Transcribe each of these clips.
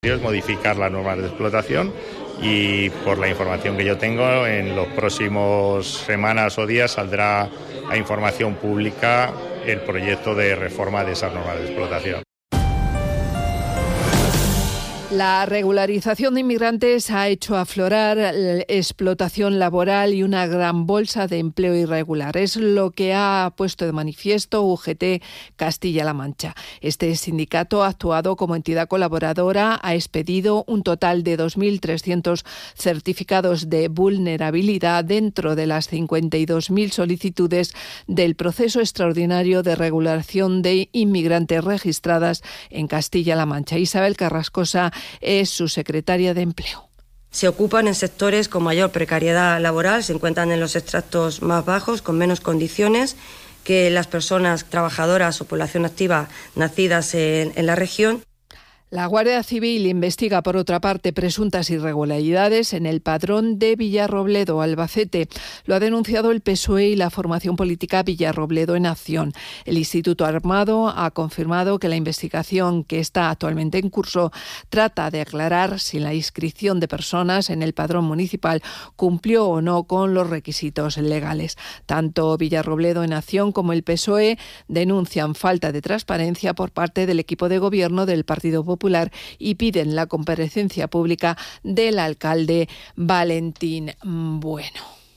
Es modificar las normas de explotación y, por la información que yo tengo, en los próximos semanas o días saldrá a información pública el proyecto de reforma de esas normas de explotación. La regularización de inmigrantes ha hecho aflorar la explotación laboral y una gran bolsa de empleo irregular. Es lo que ha puesto de manifiesto UGT Castilla-La Mancha. Este sindicato ha actuado como entidad colaboradora, ha expedido un total de 2.300 certificados de vulnerabilidad dentro de las 52.000 solicitudes del proceso extraordinario de regulación de inmigrantes registradas en Castilla-La Mancha. Isabel Carrascosa es su secretaria de Empleo. Se ocupan en sectores con mayor precariedad laboral, se encuentran en los extractos más bajos, con menos condiciones que las personas trabajadoras o población activa nacidas en la región. La Guardia Civil investiga, por otra parte, presuntas irregularidades en el padrón de Villarrobledo, Albacete. Lo ha denunciado el PSOE y la formación política Villarrobledo en Acción. El Instituto Armado ha confirmado que la investigación, que está actualmente en curso, trata de aclarar si la inscripción de personas en el padrón municipal cumplió o no con los requisitos legales. Tanto Villarrobledo en Acción como el PSOE denuncian falta de transparencia por parte del equipo de gobierno del Partido Popular y piden la comparecencia pública del alcalde Valentín Bueno.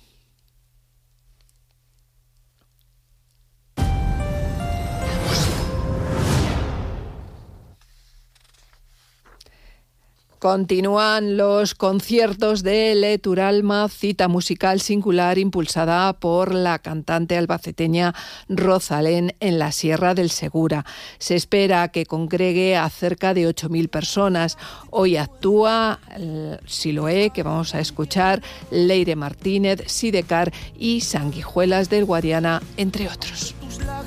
Continúan los conciertos de Leturalma, cita musical singular impulsada por la cantante albaceteña Rosalén en la Sierra del Segura. Se espera que congregue a cerca de 8.000 personas. Hoy actúa Siloé, que vamos a escuchar, Leire Martínez, Sidecar y Sanguijuelas del Guadiana, entre otros.